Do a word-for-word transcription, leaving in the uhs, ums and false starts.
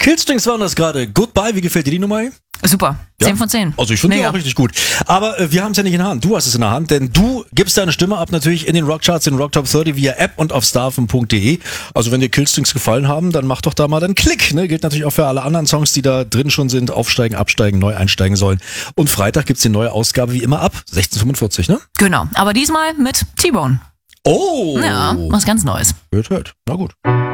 Killstrings waren das gerade. Goodbye, wie gefällt dir die Nummer? Super, Ja. zehn von zehn. Also ich finde die Mega. auch richtig gut. Aber äh, wir haben es ja nicht in der Hand. Du hast es in der Hand, denn du gibst deine Stimme ab natürlich in den Rockcharts, in Rock Top dreißig via App und auf starfm punkt de. Also wenn dir Killstrings gefallen haben, dann mach doch da mal einen Klick. Ne? Gilt natürlich auch für alle anderen Songs, die da drin schon sind. Aufsteigen, absteigen, neu einsteigen sollen. Und Freitag gibt's die neue Ausgabe wie immer ab sechzehn Uhr fünfundvierzig, ne? Genau, aber diesmal mit T-Bone. Oh! Ja, was ganz Neues. Hört, hört. Na gut.